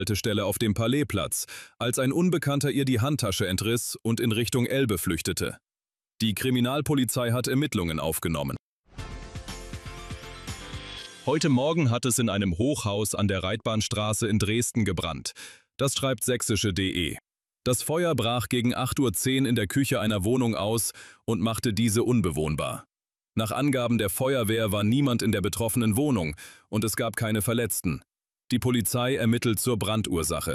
Haltestelle auf dem Palaisplatz, als ein Unbekannter ihr die Handtasche entriss und in Richtung Elbe flüchtete. Die Kriminalpolizei hat Ermittlungen aufgenommen. Heute Morgen hat es in einem Hochhaus an der Reitbahnstraße in Dresden gebrannt. Das schreibt sächsische.de. Das Feuer brach gegen 8:10 Uhr in der Küche einer Wohnung aus und machte diese unbewohnbar. Nach Angaben der Feuerwehr war niemand in der betroffenen Wohnung und es gab keine Verletzten. Die Polizei ermittelt zur Brandursache.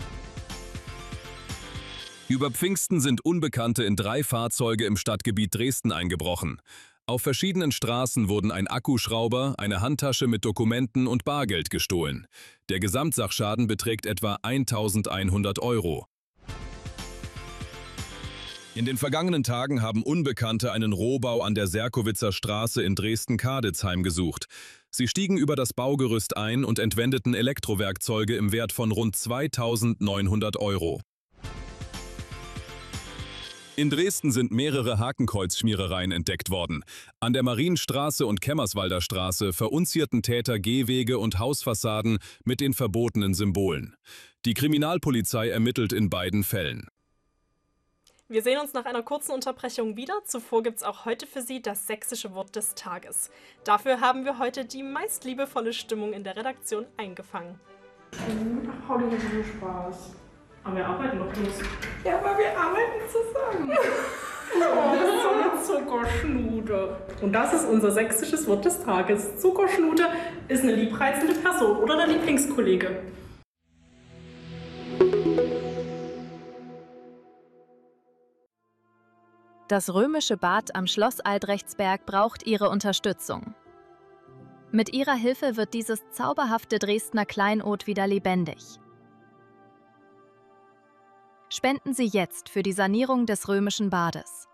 Über Pfingsten sind Unbekannte in 3 Fahrzeuge im Stadtgebiet Dresden eingebrochen. Auf verschiedenen Straßen wurden ein Akkuschrauber, eine Handtasche mit Dokumenten und Bargeld gestohlen. Der Gesamtsachschaden beträgt etwa 1.100 Euro. In den vergangenen Tagen haben Unbekannte einen Rohbau an der Serkowitzer Straße in Dresden-Kaditz heimgesucht. Sie stiegen über das Baugerüst ein und entwendeten Elektrowerkzeuge im Wert von rund 2.900 Euro. In Dresden sind mehrere Hakenkreuzschmierereien entdeckt worden. An der Marienstraße und Kämmerswalder Straße verunzierten Täter Gehwege und Hausfassaden mit den verbotenen Symbolen. Die Kriminalpolizei ermittelt in beiden Fällen. Wir sehen uns nach einer kurzen Unterbrechung wieder. Zuvor gibt es auch heute für Sie das sächsische Wort des Tages. Dafür haben wir heute die meist liebevolle Stimmung in der Redaktion eingefangen. Ach, Pauli, das ist Spaß. Aber wir arbeiten noch los. Ja, aber wir arbeiten zusammen. Oh, das ist so eine Zuckerschnute. Und das ist unser sächsisches Wort des Tages. Zuckerschnute ist eine liebreizende Person oder der Lieblingskollege. Das römische Bad am Schloss Albrechtsberg braucht Ihre Unterstützung. Mit Ihrer Hilfe wird dieses zauberhafte Dresdner Kleinod wieder lebendig. Spenden Sie jetzt für die Sanierung des römischen Bades.